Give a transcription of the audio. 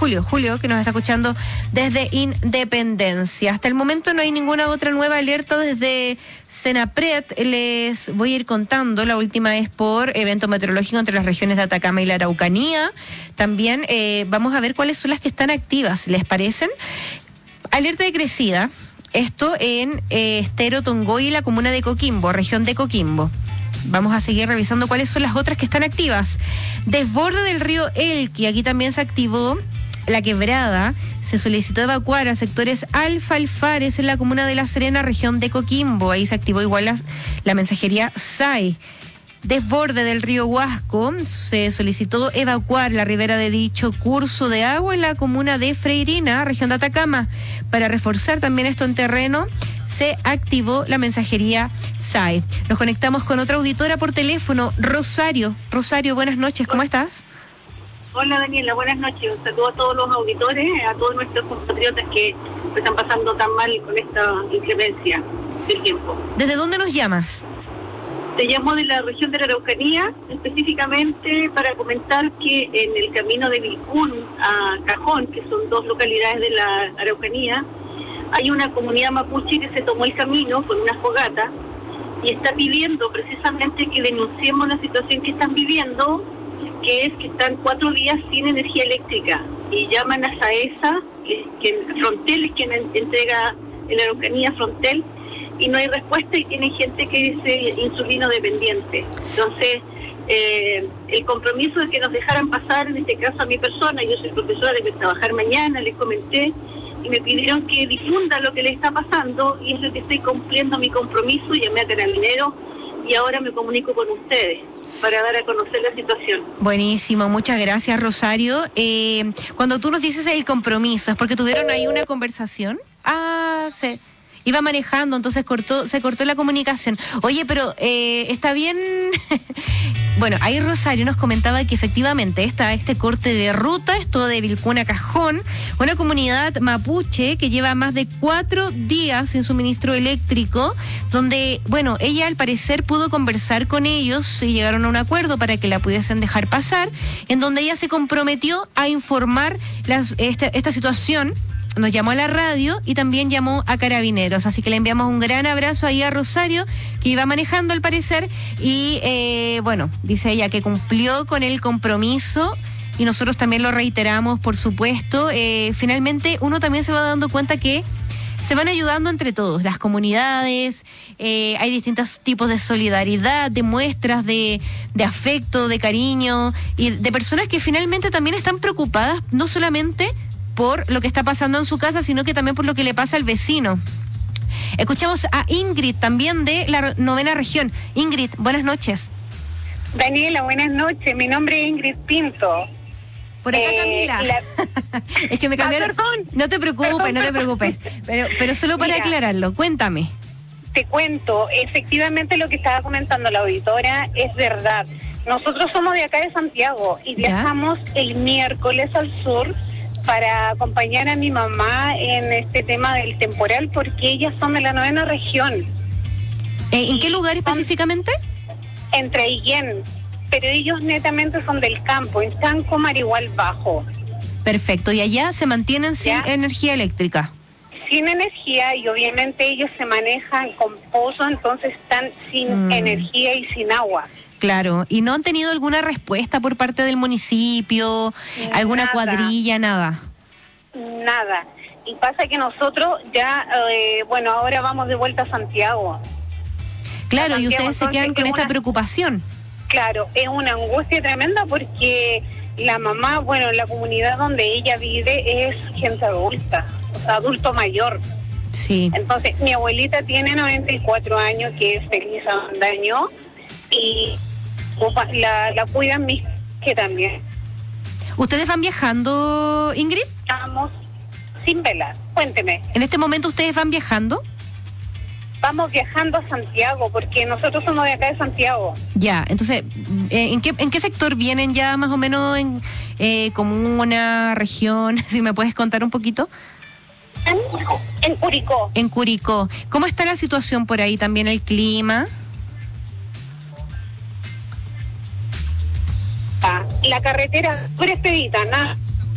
Julio, que nos está escuchando desde Independencia. Hasta el momento no hay ninguna otra nueva alerta desde Senapred. Les voy a ir contando. La última es por evento meteorológico entre las regiones de Atacama y la Araucanía. También vamos a ver cuáles son las que están activas, ¿les parecen? Alerta de crecida. Esto en Estero Tongoy y la comuna de Coquimbo, región de Coquimbo. Vamos a seguir revisando cuáles son las otras que están activas. Desborde del río Elqui, aquí también se activó la quebrada. Se solicitó evacuar a sectores Alfalfares en la comuna de La Serena, región de Coquimbo. Ahí se activó igual la mensajería SAE. Desborde del río Huasco, se solicitó evacuar la ribera de dicho curso de agua en la comuna de Freirina, región de Atacama. Para reforzar también esto en terreno, se activó la mensajería SAE. Nos conectamos con otra auditora por teléfono, Rosario. Rosario, buenas noches, ¿cómo estás? Hola Daniela, buenas noches. Un saludo a todos los auditores, a todos nuestros compatriotas que están pasando tan mal con esta inclemencia del tiempo. ¿Desde dónde nos llamas? Te llamo de la región de la Araucanía, específicamente para comentar que en el camino de Vilcún a Cajón, que son dos localidades de la Araucanía, hay una comunidad mapuche que se tomó el camino con una fogata y está pidiendo precisamente que denunciemos la situación que están viviendo, que es que están 4 días sin energía eléctrica y llaman a SAESA, que Frontel es quien entrega en la Araucanía, Frontel, y no hay respuesta y tiene gente que es insulino dependiente. Entonces, el compromiso de que nos dejaran pasar, en este caso a mi persona, yo soy profesora, de trabajar mañana, les comenté, y me pidieron que difunda lo que le está pasando, y es lo que estoy cumpliendo mi compromiso. Llamé a Carabineros y ahora me comunico con ustedes para dar a conocer la situación. Buenísimo, muchas gracias, Rosario. Cuando tú nos dices el compromiso, ¿es porque tuvieron ahí una conversación? Sí. Iba manejando, entonces se cortó la comunicación. Oye, pero está bien. Bueno, ahí Rosario nos comentaba que efectivamente este corte de ruta, esto de Vilcún a Cajón, una comunidad mapuche que lleva más de 4 días sin suministro eléctrico, donde, bueno, ella al parecer pudo conversar con ellos y llegaron a un acuerdo para que la pudiesen dejar pasar, en donde ella se comprometió a informar esta situación. Nos llamó a la radio y también llamó a Carabineros, así que le enviamos un gran abrazo ahí a Rosario, que iba manejando al parecer, y bueno, dice ella que cumplió con el compromiso y nosotros también lo reiteramos, por supuesto. Finalmente uno también se va dando cuenta que se van ayudando entre todos, las comunidades, hay distintos tipos de solidaridad, de muestras de afecto, de cariño, y de personas que finalmente también están preocupadas, no solamente por lo que está pasando en su casa, sino que también por lo que le pasa al vecino. Escuchamos a Ingrid, también de la 9ª región. Ingrid, buenas noches. Daniela, buenas noches. Mi nombre es Ingrid Pinto. Por acá Camila. Es que me cambiaron. Perdón. No te preocupes. Pero solo para aclararlo, cuéntame. Te cuento, efectivamente lo que estaba comentando la auditora es verdad. Nosotros somos de acá de Santiago y viajamos el miércoles al sur para acompañar a mi mamá en este tema del temporal, porque ellas son de la 9ª región. ¿En qué lugar específicamente? En Traiguén, pero ellos netamente son del campo, en Chanco, Marigual Bajo. Perfecto, y allá se mantienen sin energía eléctrica. Sin energía, y obviamente ellos se manejan con pozo, entonces están sin energía y sin agua. Claro, ¿y no han tenido alguna respuesta por parte del municipio, alguna cuadrilla, nada? Nada. Y pasa que nosotros ya, bueno, ahora vamos de vuelta a Santiago. Claro, y ustedes se quedan con esta preocupación. Claro, es una angustia tremenda porque la mamá, bueno, la comunidad donde ella vive es gente adulta, o sea, adulto mayor. Sí. Entonces, mi abuelita tiene 94 años, que es Feliz Avendaño, y la cuidan mis que también. ¿Ustedes van viajando, Ingrid? Estamos sin velar. Cuénteme. ¿En este momento ustedes van viajando? Vamos viajando a Santiago, porque nosotros somos de acá de Santiago. Ya, entonces, ¿en qué sector vienen ya más o menos? ¿En comuna, región? Si me puedes contar un poquito. En Curicó. En Curicó. ¿Cómo está la situación por ahí también, el clima? La carretera, pura expedita, nada.